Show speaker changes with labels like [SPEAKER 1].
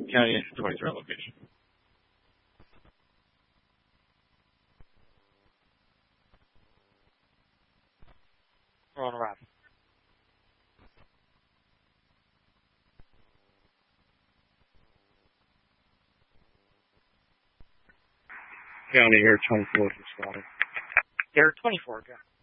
[SPEAKER 1] County Entrance 23 location.
[SPEAKER 2] Rolling around.
[SPEAKER 3] County Air 24 responding.
[SPEAKER 2] Air 24, go.